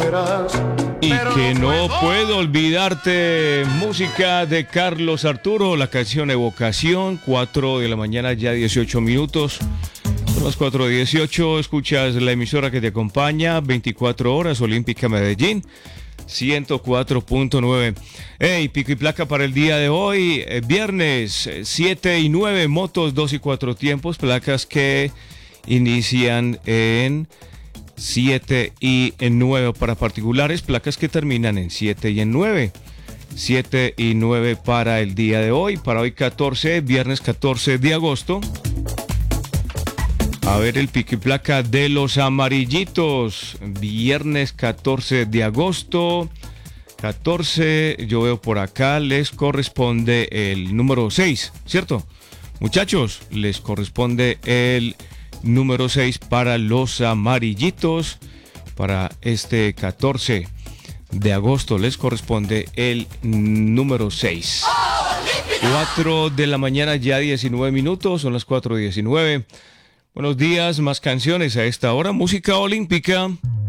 Y que no puedo olvidarte, música de Carlos Arturo, la canción Evocación, 4 de la mañana, ya 18 minutos. Son las 4:18, escuchas la emisora que te acompaña, 24 horas, Olímpica Medellín, 104.9. Hey, pico y placa para el día de hoy, viernes, 7 y 9, motos 2 y 4 tiempos, placas que inician en 7 y en 9 para particulares, placas que terminan en 7 y en 9. 7 y 9 para el día de hoy, para hoy 14, viernes 14 de agosto. A ver el pico y placa de los amarillitos, viernes 14 de agosto, 14, yo veo por acá, les corresponde el número 6, ¿cierto? Muchachos, les corresponde el número 6 para los amarillitos, para este 14 de agosto les corresponde el número 6. 4 de la mañana, ya 19 minutos, son las 4:19. Buenos días, más canciones a esta hora, música olímpica.